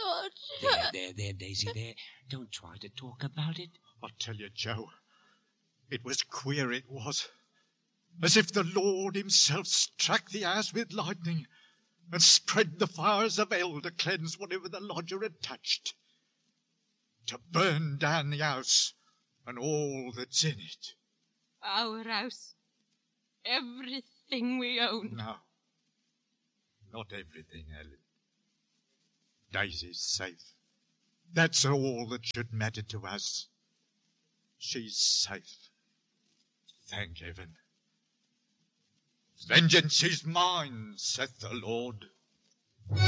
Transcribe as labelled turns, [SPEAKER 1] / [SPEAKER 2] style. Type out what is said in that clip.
[SPEAKER 1] God.
[SPEAKER 2] There, Daisy, there. Don't try to talk about it.
[SPEAKER 3] I tell you, Joe, it was queer, it was. As if the Lord himself struck the house with lightning and spread the fires of hell to cleanse whatever the lodger had touched. To burn down the house and all that's in it.
[SPEAKER 1] Our house. Everything we own.
[SPEAKER 3] No, not everything, Ellen. Daisy's safe. That's all that should matter to us. She's safe. Thank heaven. Vengeance is mine, saith the Lord.